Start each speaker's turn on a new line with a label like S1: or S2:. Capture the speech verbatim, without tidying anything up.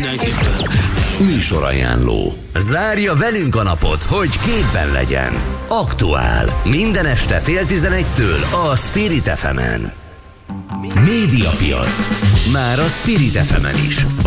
S1: mindenképpen.
S2: Műsorajánló. Zárja velünk a napot, hogy képben legyen. Aktuál. Minden este fél tizenegytől a Spirit ef emen. Médiapiac. Már a Spirit ef emen is.